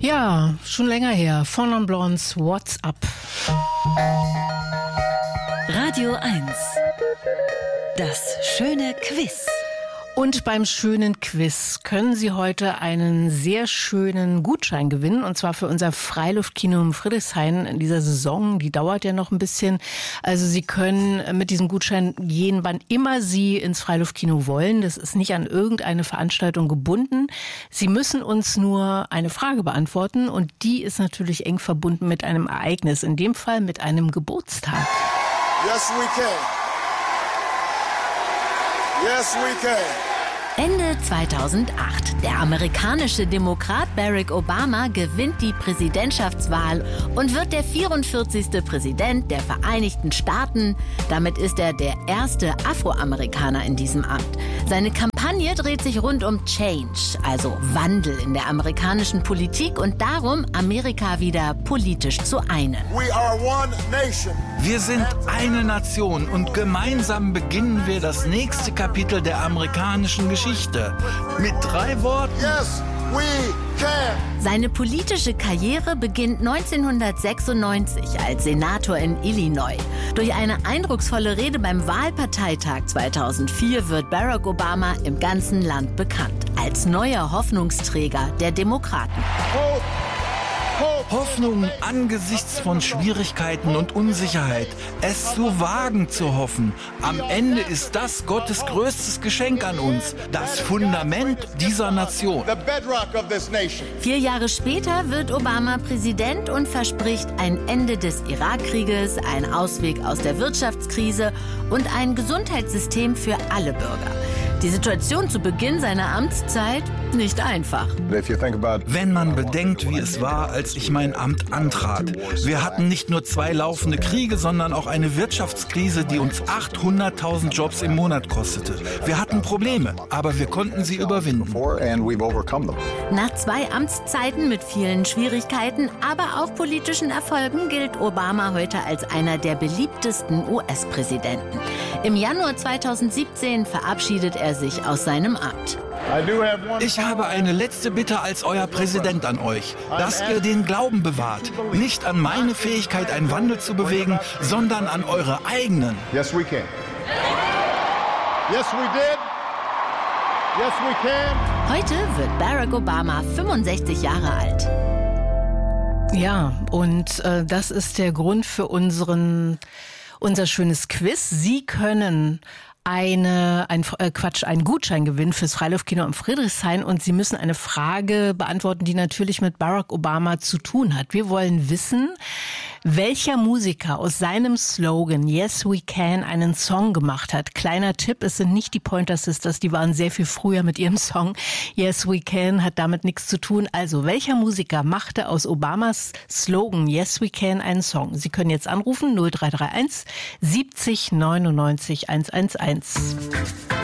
Ja, schon länger her. Four Non Blondes, What's Up? Radio 1. Das schöne Quiz. Und beim schönen Quiz können Sie heute einen sehr schönen Gutschein gewinnen. Und zwar für unser Freiluftkino in Friedrichshain in dieser Saison. Die dauert ja noch ein bisschen. Also Sie können mit diesem Gutschein gehen, wann immer Sie ins Freiluftkino wollen. Das ist nicht an irgendeine Veranstaltung gebunden. Sie müssen uns nur eine Frage beantworten. Und die ist natürlich eng verbunden mit einem Ereignis. In dem Fall mit einem Geburtstag. Yes, we can. Yes, we can. Ende 2008. Der amerikanische Demokrat Barack Obama gewinnt die Präsidentschaftswahl und wird der 44. Präsident der Vereinigten Staaten. Damit ist er der erste Afroamerikaner in diesem Amt. Seine Kampagne dreht sich rund um Change, also Wandel in der amerikanischen Politik und darum, Amerika wieder politisch zu einen. We are one nation. Wir sind eine Nation und gemeinsam beginnen wir das nächste Kapitel der amerikanischen Geschichte. Mit 3 Worten. Yes, we can. Seine politische Karriere beginnt 1996 als Senator in Illinois. Durch eine eindrucksvolle Rede beim Wahlparteitag 2004 wird Barack Obama im ganzen Land bekannt als neuer Hoffnungsträger der Demokraten. Hope. Hoffnung angesichts von Schwierigkeiten und Unsicherheit. Es zu wagen zu hoffen. Am Ende ist das Gottes größtes Geschenk an uns. Das Fundament dieser Nation. The bedrock of this nation. 4 Jahre später wird Obama Präsident und verspricht ein Ende des Irakkrieges, einen Ausweg aus der Wirtschaftskrise und ein Gesundheitssystem für alle Bürger. Die Situation zu Beginn seiner Amtszeit nicht einfach. Wenn man bedenkt, wie es war, als ich mein Amt antrat. Wir hatten nicht nur 2 laufende Kriege, sondern auch eine Wirtschaftskrise, die uns 800.000 Jobs im Monat kostete. Wir hatten Probleme, aber wir konnten sie überwinden. Nach 2 Amtszeiten mit vielen Schwierigkeiten, aber auch politischen Erfolgen gilt Obama heute als einer der beliebtesten US-Präsidenten. Im Januar 2017 verabschiedet er sich aus seinem Amt. Ich habe eine letzte Bitte als euer Präsident an euch, dass ihr den Glauben bewahrt. Nicht an meine Fähigkeit, einen Wandel zu bewegen, sondern an eure eigenen. Yes, we can. Yes, we did. Yes, we can. Heute wird Barack Obama 65 Jahre alt. Ja, und das ist der Grund für unser schönes Quiz. Sie können einen Gutschein gewinnen fürs Freiluftkino in Friedrichshain und Sie müssen eine Frage beantworten, die natürlich mit Barack Obama zu tun hat. Wir wollen wissen, welcher Musiker aus seinem Slogan Yes We Can einen Song gemacht hat. Kleiner Tipp, es sind nicht die Pointer Sisters, die waren sehr viel früher mit ihrem Song. Yes We Can hat damit nichts zu tun. Also, welcher Musiker machte aus Obamas Slogan Yes We Can einen Song? Sie können jetzt anrufen 0331 70 99 111.